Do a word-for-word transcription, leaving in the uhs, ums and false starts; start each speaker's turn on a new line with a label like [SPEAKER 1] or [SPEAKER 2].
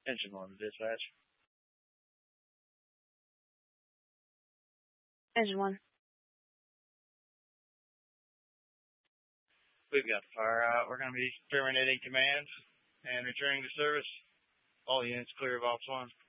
[SPEAKER 1] Engine one, dispatch.
[SPEAKER 2] Engine one.
[SPEAKER 1] We've got the fire out. We're going to be terminating command and returning to service. All units clear of Ops one.